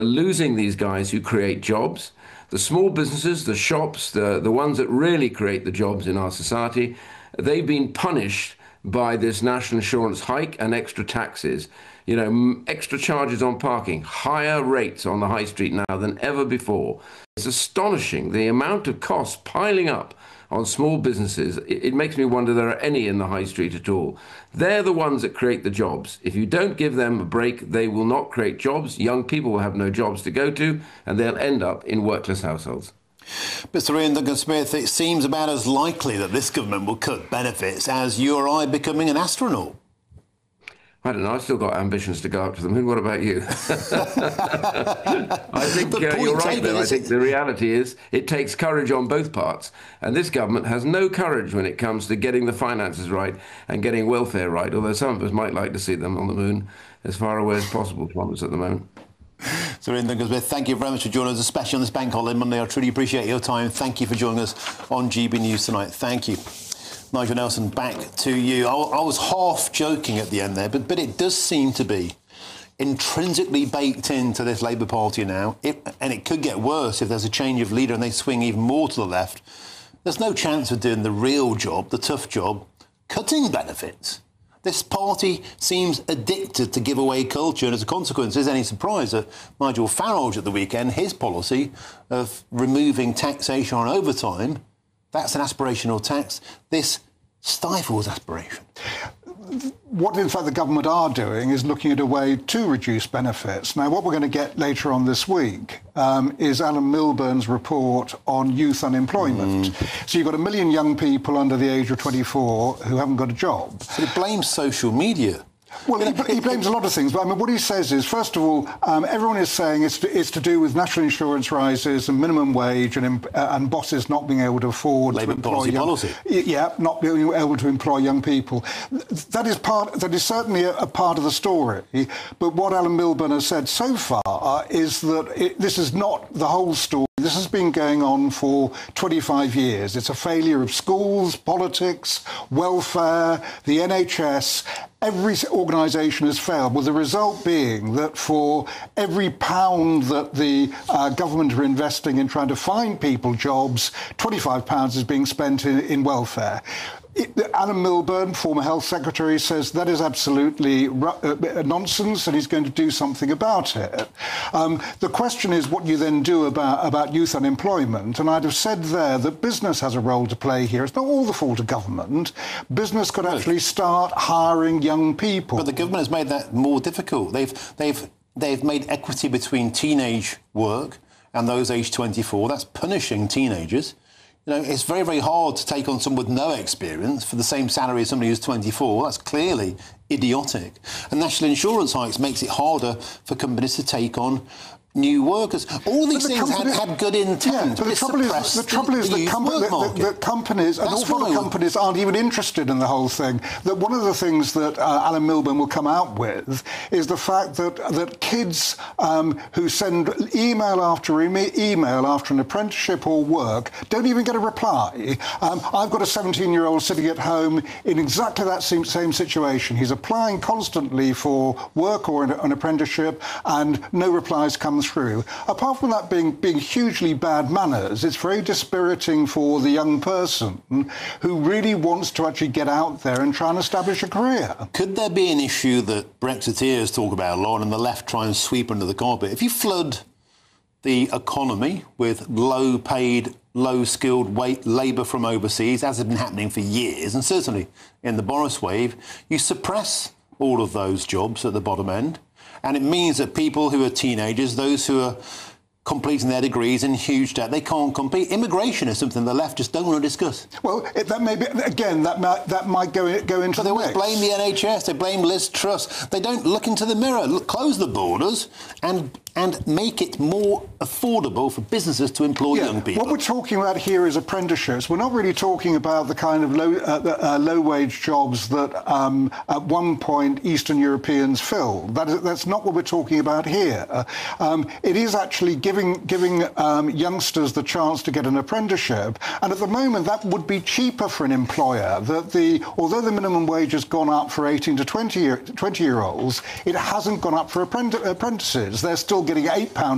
losing these guys who create jobs. The small businesses, the shops, the ones that really create the jobs in our society, they've been punished by this national insurance hike and extra taxes. You know, extra charges on parking, higher rates on the high street now than ever before. It's astonishing the amount of costs piling up on small businesses. It makes me wonder there are any in the high street at all. They're the ones that create the jobs. If you don't give them a break, they will not create jobs. Young people will have no jobs to go to, and they'll end up in workless households. Mr. Ian Duncan-Smith, it seems about as likely that this government will cut benefits as you or I becoming an astronaut. I don't know. I've still got ambitions to go up to the moon. What about you? I think you're right, though. I think the reality is it takes courage on both parts. And this government has no courage when it comes to getting the finances right and getting welfare right, although some of us might like to see them on the moon as far away as possible from us at the moment. Sir Ian Duncan-Smith, thank you very much for joining us, especially on this Bank Holiday Monday. I truly appreciate your time. Thank you for joining us on GB News tonight. Thank you. Nigel Nelson, back to you. I was half joking at the end there, but it does seem to be intrinsically baked into this Labour Party now, and it could get worse if there's a change of leader and they swing even more to the left. There's no chance of doing the real job, the tough job, cutting benefits. This party seems addicted to giveaway culture, and as a consequence, is any surprise that Nigel Farage at the weekend, his policy of removing taxation on overtime, that's an aspirational tax. This stifles aspiration. What, in fact, the government are doing is looking at a way to reduce benefits. Now, what we're going to get later on this week is Alan Milburn's report on youth unemployment. So you've got 1 million young people under the age of 24 who haven't got a job. But it blames social media. Well, he blames a lot of things, but I mean, what he says is, first of all, everyone is saying it's to do with national insurance rises and minimum wage and bosses not being able to afford Labour to employ policy. Yeah, not being able to employ young people. That is certainly a part of the story. But what Alan Milburn has said so far is that this is not the whole story. This has been going on for 25 years. It's a failure of schools, politics, welfare, the NHS. Every organisation has failed, with the result being that for every pound that the government are investing in trying to find people jobs, £25 is being spent in welfare. Alan Milburn, former Health Secretary, says that is absolutely nonsense and he's going to do something about it. The question is what you then do about youth unemployment, and I'd have said there that business has a role to play here. It's not all the fault of government. Business could actually start hiring young people. But the government has made that more difficult. They've made equity between teenage work and those aged 24. That's punishing teenagers. You know, it's very, very hard to take on someone with no experience for the same salary as somebody who's 24. That's clearly idiotic. And national insurance hikes makes it harder for companies to take on new workers. All these things had good intent. Yeah, but the trouble is that companies, an awful lot of companies aren't even interested in the whole thing. That one of the things that Alan Milburn will come out with is the fact that kids who send email after email after an apprenticeship or work don't even get a reply. I've got a 17-year-old sitting at home in exactly that same situation. He's applying constantly for work or an apprenticeship, and no replies come through. Apart from that being hugely bad manners, it's very dispiriting for the young person who really wants to actually get out there and try and establish a career. Could there be an issue that Brexiteers talk about a lot and the left try and sweep under the carpet? If you flood the economy with low-paid, low-skilled labour from overseas, as has been happening for years, and certainly in the Boris wave, you suppress all of those jobs at the bottom end. And it means that people who are teenagers, those who are completing their degrees in huge debt, they can't compete. Immigration is something the left just don't want to discuss. Well, that may be, again, that might go into the mix. They always blame the NHS, they blame Liz Truss. They don't look into the mirror, close the borders and make it more affordable for businesses to employ young people. What we're talking about here is apprenticeships. We're not really talking about the kind of low-wage jobs that at one point Eastern Europeans filled. That's not what we're talking about here. It is actually giving youngsters the chance to get an apprenticeship, and at the moment that would be cheaper for an employer. Although the minimum wage has gone up for 18 to 20-year-olds, it hasn't gone up for apprentices. They're still getting £8